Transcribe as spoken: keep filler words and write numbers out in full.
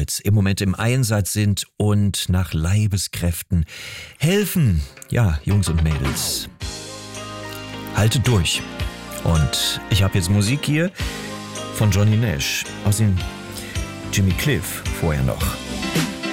Spirits im Moment im Einsatz sind und nach Leibeskräften helfen. Ja, Jungs und Mädels, haltet durch. Und ich habe jetzt Musik hier von Johnny Nash, aus dem Jimmy Cliff vorher noch.